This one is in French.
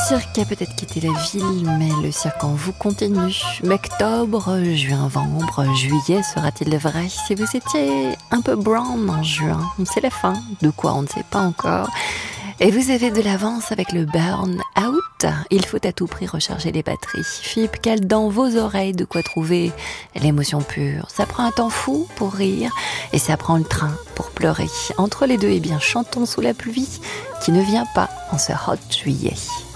cirque a peut-être quitté la ville, mais le cirque en vous continue. Octobre, juin, vambre, juillet sera-t-il vrai? Si vous étiez un peu brown en juin, c'est la fin. De quoi on ne sait pas encore. Et vous avez de l'avance avec le burn-out. Il faut à tout prix recharger les batteries. Philippe cale dans vos oreilles de quoi trouver l'émotion pure. Ça prend un temps fou pour rire et ça prend le train pour pleurer. Entre les deux, eh bien, chantons sous la pluie qui ne vient pas en ce hot juillet.